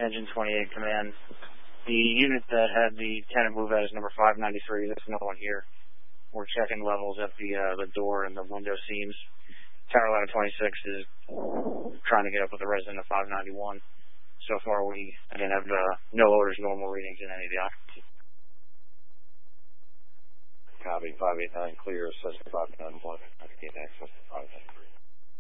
Engine 28 command. The unit that had the tenant move out is number 593. There's no one here. We're checking levels at the door and the window seams. Tower ladder 26 is trying to get up with the resident of 591. So far, we again have no orders, normal readings in any of the occupancy. Copy, 589 clear, 7591. I can't access the 593.